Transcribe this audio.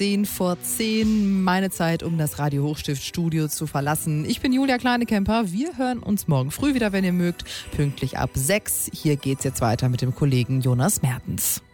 10 vor 10, meine Zeit, um das Radio Hochstift Studio zu verlassen. Ich bin Julia Kleinekemper. Wir hören uns morgen früh wieder, wenn ihr mögt, pünktlich ab 6. Hier geht's jetzt weiter mit dem Kollegen Jonas Mertens.